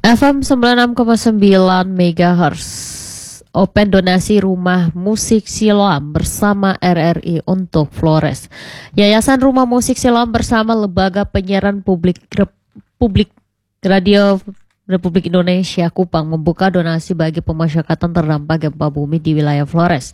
FM 96,9 MHz. Open donasi rumah musik Siloam bersama RRI untuk Flores. Yayasan Rumah Musik Siloam bersama Lembaga Penyiaran Publik Radio Republik Indonesia Kupang membuka donasi bagi pemasyarakatan terdampak gempa bumi di wilayah Flores,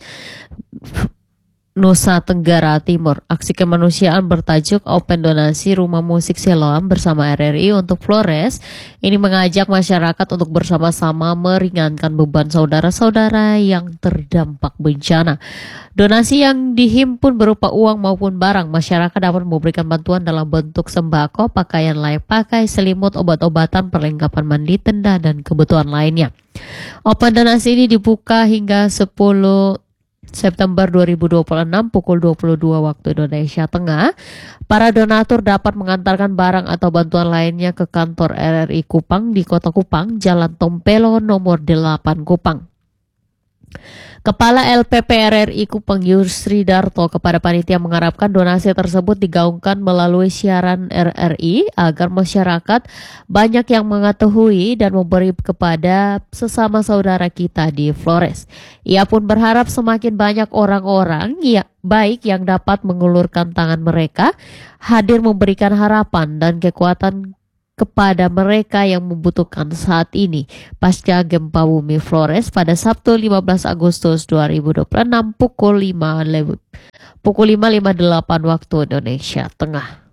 Nusa Tenggara Timur. Aksi kemanusiaan bertajuk Open Donasi Rumah Musik Siloam bersama RRI untuk Flores ini mengajak masyarakat untuk bersama-sama meringankan beban saudara-saudara yang terdampak bencana. Donasi yang dihimpun berupa uang maupun barang, masyarakat dapat memberikan bantuan dalam bentuk sembako, pakaian layak pakai, selimut, obat-obatan, perlengkapan mandi, tenda, dan kebutuhan lainnya. Open donasi ini dibuka hingga 10 September 2026 pukul 22 waktu Indonesia Tengah. Para donatur dapat mengantarkan barang atau bantuan lainnya ke kantor RRI Kupang di Kota Kupang, Jalan Tompelo nomor 8 Kupang. Kepala LPP RRI Kupang Yusri Darto kepada panitia mengharapkan donasi tersebut digaungkan melalui siaran RRI agar masyarakat banyak yang mengetahui dan memberi kepada sesama saudara kita di Flores. Ia pun berharap semakin banyak orang-orang baik yang dapat mengulurkan tangan mereka, hadir memberikan harapan dan kekuatan kepada mereka yang membutuhkan saat ini pasca gempa bumi Flores pada Sabtu 15 Agustus 2026 pukul 5.58 waktu Indonesia Tengah.